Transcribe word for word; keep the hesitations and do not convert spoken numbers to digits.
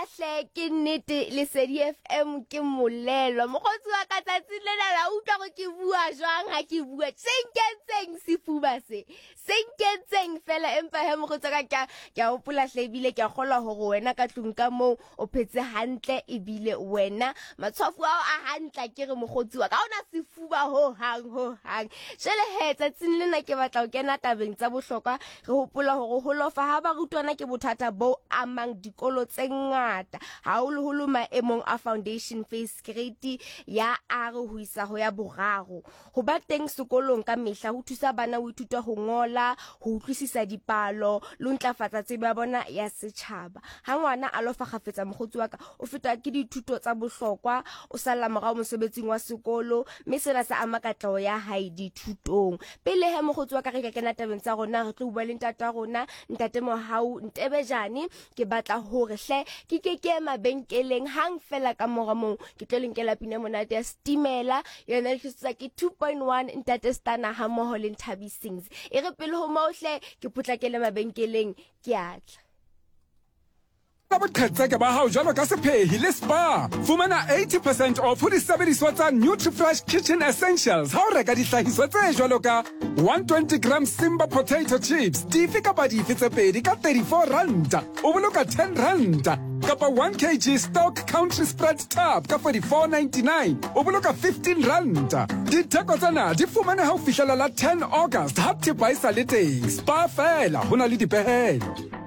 hle ke nnete Lesedi F M ke molelo mokgotsi wa ka tsatsi lena la utlwa go ke bua jwang ha ke bua tsenkentseng sefuba se senkentseng fela empa he mokgotsi ka ka ke a hopola hlebile ke a kgola hore wena ka tlung ka mo o phetse hantle ebile wena matshwafu ao a hantle ke re mokgotsi wa ka ona sefuba ho hang ho hang jele he tsatsing lena ke batla ho kena tabeng tsa bohlokwa re hopola hore ho lofa ha ba rutwana ke bothata bo amang dikolo tse ngata haholoholo maemong a foundation phase grade ya R ho isa ho ya boraro ho ba teng sekolong ka mehla ho thusa bana ho ithuta ho ngola ho utlwisisa dipalo le ho ntlafatsa tsebo ya bona ya setjhaba ha ngwana a lofa khafetsa mogotsi wa ka o feta ke dithuto tsa bohlokwa o sala morao mosebetsing wa sekolo mme sena sa ama katleho ya hae dithutong pele he mogotsi wa ka re ka kena tabeng tsa rona re tlo bua le ntata rona ntate Mohau Ntebejane ke batla hore hle ke ke ke mabenkeleng hang fela ka mora mo ke tlo lenkela pina monate ya Stimela yona le tsa ke two point one ntate Stana ha moho le Nthabisings e re pele ho mohle ke putlakele mabenkeleng ke atla Boqhetseke ba hao jwalo ka sephehi le spa fumana eighty percent off ho disebediswa tsa NutriFresh Kitchen Essentials ha o reka dihlahiswa tse jwalo ka one hundred twenty grams Simba potato chips dife kapa dife tse pedi ka thirty-four rand o boloka ten rand kapa one kilogram stock country spread tab ka forty-four ninety-nine o boloka fifteen rand ditheko tsena di fumana ha o fihlela la ten August ha thepa e sa le teng spa fela hona le dipehelo.